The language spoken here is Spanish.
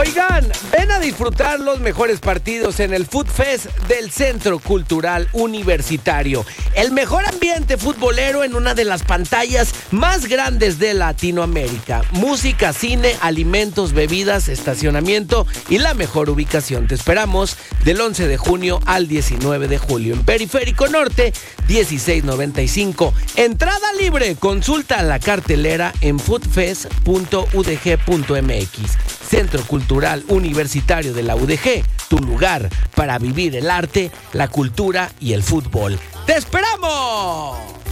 Oigan, ven a disfrutar los mejores partidos en el Food Fest del Centro Cultural Universitario. El mejor ambiente futbolero en una de las pantallas más grandes de Latinoamérica. Música, cine, alimentos, bebidas, estacionamiento y la mejor ubicación. Te esperamos del 11 de junio al 19 de julio en Periférico Norte, 1695. Entrada libre. Consulta la cartelera en foodfest.udg.mx. Centro Cultural Universitario de la UDG, tu lugar para vivir el arte, la cultura y el fútbol. ¡Te esperamos!